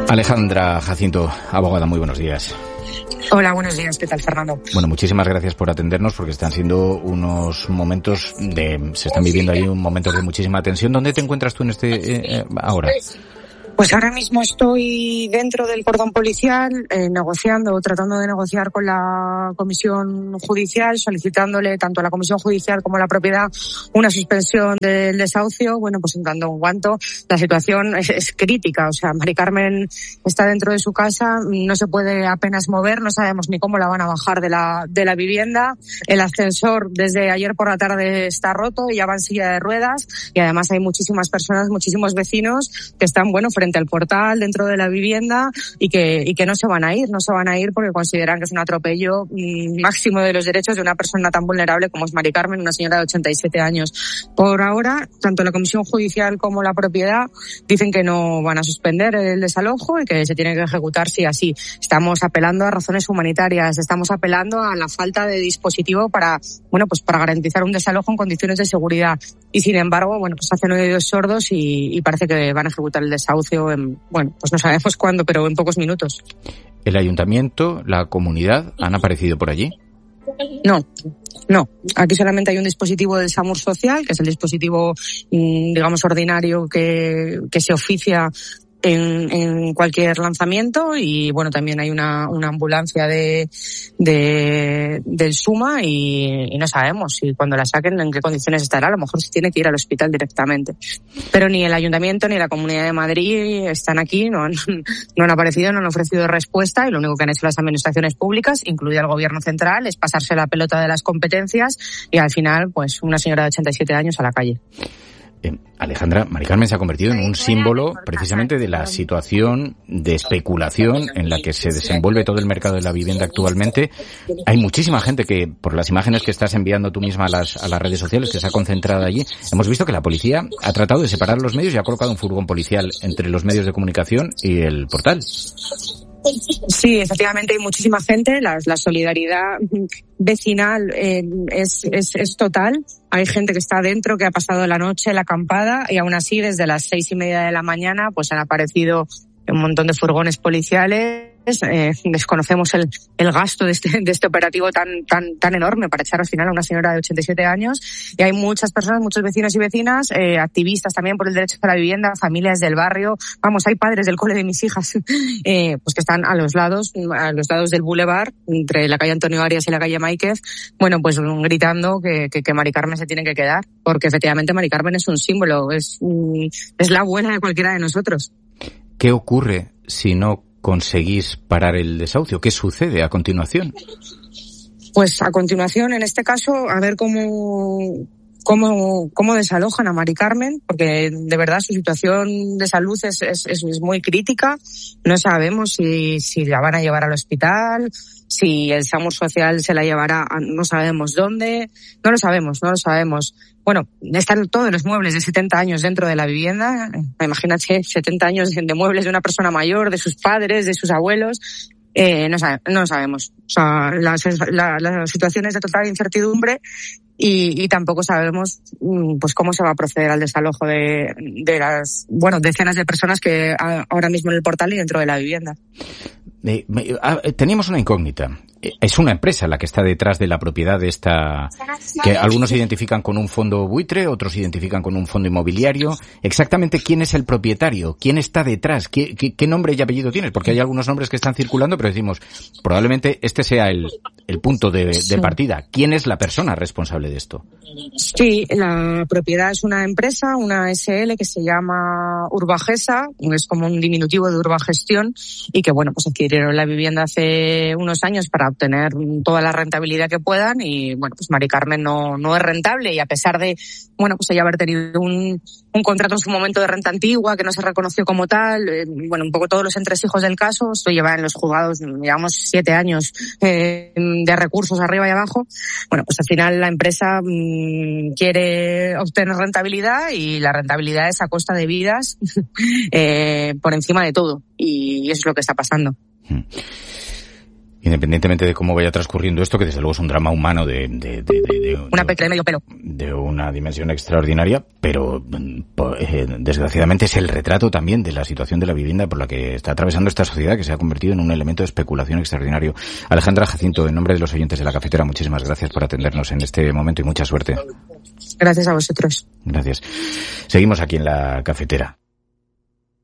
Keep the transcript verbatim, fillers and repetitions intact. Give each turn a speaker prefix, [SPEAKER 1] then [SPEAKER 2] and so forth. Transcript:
[SPEAKER 1] Alejandra Jacinto, abogada, muy buenos días.
[SPEAKER 2] Hola, buenos días. ¿Qué tal, Fernando?
[SPEAKER 1] Bueno, muchísimas gracias por atendernos porque están siendo unos momentos de... Se están viviendo ahí un momentos de muchísima tensión. ¿Dónde te encuentras tú en este eh, eh, ahora?
[SPEAKER 2] Pues ahora mismo estoy dentro del cordón policial, eh, negociando, tratando de negociar con la comisión judicial, solicitándole tanto a la comisión judicial como a la propiedad una suspensión del desahucio. Bueno, pues en tanto en cuanto la situación es, es crítica. O sea, Mari Carmen está dentro de su casa, no se puede apenas mover, no sabemos ni cómo la van a bajar de la, de la vivienda. El ascensor desde ayer por la tarde está roto y ya va en silla de ruedas. Y además hay muchísimas personas, muchísimos vecinos que están, bueno, frente al portal dentro de la vivienda y que y que no se van a ir, no se van a ir porque consideran que es un atropello mmm, máximo de los derechos de una persona tan vulnerable como es Mari Carmen, una señora de ochenta y siete años. Por ahora, tanto la comisión judicial como la propiedad dicen que no van a suspender el desalojo y que se tiene que ejecutar sí así. Estamos apelando a razones humanitarias, estamos apelando a la falta de dispositivo para, bueno, pues para garantizar un desalojo en condiciones de seguridad. Y sin embargo, bueno, pues hacen oídos sordos y, y parece que van a ejecutar el desahucio en, bueno, pues no sabemos cuándo, pero en pocos minutos.
[SPEAKER 1] ¿El ayuntamiento, la comunidad, han aparecido por allí?
[SPEAKER 2] No, no. Aquí solamente hay un dispositivo del SAMUR social, que es el dispositivo, digamos, ordinario que, que se oficia En, en cualquier lanzamiento y bueno, también hay una, una ambulancia de, de, del SUMA y, y no sabemos si cuando la saquen en qué condiciones estará. A lo mejor se tiene que ir al hospital directamente. Pero ni el Ayuntamiento ni la Comunidad de Madrid están aquí, no han, no han aparecido, no han ofrecido respuesta y lo único que han hecho las administraciones públicas, incluida el Gobierno central, es pasarse la pelota de las competencias y al final, pues una señora de ochenta y siete años a la calle.
[SPEAKER 1] Eh, Alejandra, Mari Carmen se ha convertido en un símbolo precisamente de la situación de especulación en la que se desenvuelve todo el mercado de la vivienda actualmente. Hay muchísima gente que, por las imágenes que estás enviando tú misma a las, a las redes sociales, que se ha concentrado allí. Hemos visto que la policía ha tratado de separar los medios y ha colocado un furgón policial entre los medios de comunicación y el portal.
[SPEAKER 2] Sí, efectivamente hay muchísima gente. La, la solidaridad vecinal eh, es, es, es total. Hay gente que está adentro, que ha pasado la noche, la acampada, y aún así desde las seis y media de la mañana pues han aparecido un montón de furgones policiales. Eh, desconocemos el, el gasto de este, de este operativo tan, tan, tan enorme para echar al final a una señora de ochenta y siete años. Y hay muchas personas, muchos vecinos y vecinas, eh, activistas también por el derecho a la vivienda, familias del barrio. Vamos, hay padres del cole de mis hijas, eh, pues que están a los lados, a los lados del bulevar, entre la calle Antonio Arias y la calle Máiquez, bueno, pues gritando que, que, que Mari Carmen se tiene que quedar, porque efectivamente Mari Carmen es un símbolo, es, es la abuela de cualquiera de nosotros.
[SPEAKER 1] ¿Qué ocurre si no conseguís parar el desahucio? ¿Qué sucede a continuación?
[SPEAKER 2] Pues a continuación, en este caso, a ver cómo, cómo, cómo desalojan a Mari Carmen, porque de verdad su situación de salud es, es, es, es muy crítica. No sabemos si, si la van a llevar al hospital, si el SAMUR social se la llevará a no sabemos dónde. No lo sabemos, no lo sabemos. Bueno, están todos los muebles de setenta años dentro de la vivienda. Imagínate setenta años de muebles de una persona mayor, de sus padres, de sus abuelos. Eh, no, sabe, no lo sabemos. O sea, la, la, la situación es de total incertidumbre y, y tampoco sabemos pues cómo se va a proceder al desalojo de, de las, bueno, decenas de personas que ahora mismo en el portal y dentro de la vivienda.
[SPEAKER 1] Eh, eh, teníamos una incógnita. Es una empresa la que está detrás de la propiedad de esta, que algunos identifican con un fondo buitre, otros identifican con un fondo inmobiliario. Exactamente quién es el propietario, quién está detrás, qué, qué, qué nombre y apellido tienes, porque hay algunos nombres que están circulando, pero decimos, probablemente este sea el, el punto de, de partida. ¿Quién es la persona responsable de esto?
[SPEAKER 2] Sí, la propiedad es una empresa, una S L que se llama Urbagesa, es como un diminutivo de Urbagestión, y que bueno, pues adquirieron la vivienda hace unos años para obtener toda la rentabilidad que puedan y bueno, pues Mari Carmen no, no es rentable y a pesar de, bueno, pues ella haber tenido un, un contrato en su momento de renta antigua que no se reconoció como tal, eh, bueno, un poco todos los entresijos del caso, esto lleva en los juzgados, digamos, siete años eh, de recursos arriba y abajo, bueno, pues al final la empresa mmm, quiere obtener rentabilidad y la rentabilidad es a costa de vidas eh, por encima de todo y eso es lo que está pasando.
[SPEAKER 1] Hmm. Independientemente de cómo vaya transcurriendo esto, que desde luego es un drama humano de... de, de, de, de
[SPEAKER 2] una
[SPEAKER 1] de,
[SPEAKER 2] pequeña medio pelo.
[SPEAKER 1] De una dimensión extraordinaria, pero eh, desgraciadamente es el retrato también de la situación de la vivienda por la que está atravesando esta sociedad, que se ha convertido en un elemento de especulación extraordinario. Alejandra Jacinto, en nombre de los oyentes de La Cafetera, muchísimas gracias por atendernos en este momento y mucha suerte.
[SPEAKER 2] Gracias a vosotros.
[SPEAKER 1] Gracias. Seguimos aquí en La Cafetera.